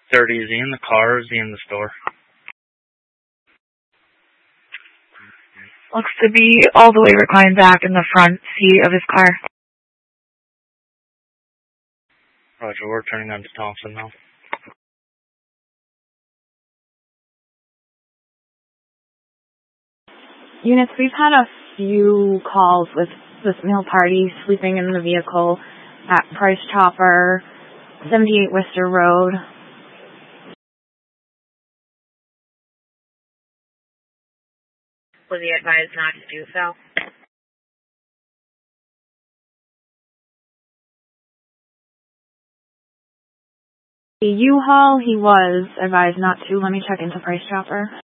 30, is he in the car or is he in the store? Looks to be all the way reclined back in the front seat of his car. Roger, we're turning on to Thompson now. Units, we've had a few calls with this male party sleeping in the vehicle at Price Chopper, 78 Worcester Road. Was he advised not to do so? The U-Haul, he was advised not to. Let me check into Price Chopper.